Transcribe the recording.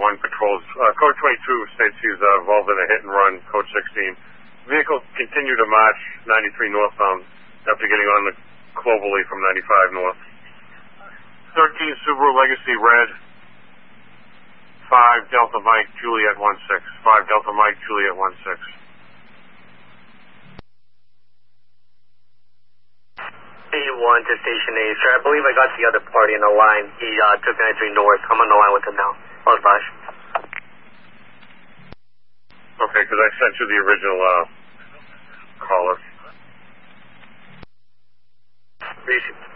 1 patrols. Code 22 states he's involved in a hit and run. Code 16. Vehicle continued to march 93 northbound after getting on the Cloverleaf from 95 north. 13 Subaru Legacy Red. 5 Delta Mike Juliet 16. 5 Delta Mike Juliet 16. 81 to Station 8. Sir, I believe I got the other party in the line. He took 93 north. I'm on the line with him now. Raj. Okay, because I sent you the original caller. Appreciate it.